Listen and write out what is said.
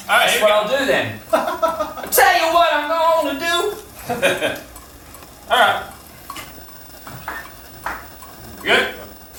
right, That's here what we I'll do then. I'll tell you what I'm going to do. go. All right. Good.